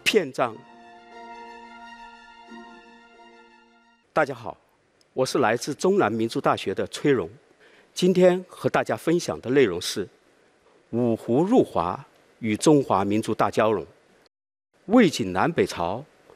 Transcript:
篇章。大家好，我是来自中南民族大学的崔荣，今天和大家分享的内容是五胡入华与中华民族大交融。魏晋南北朝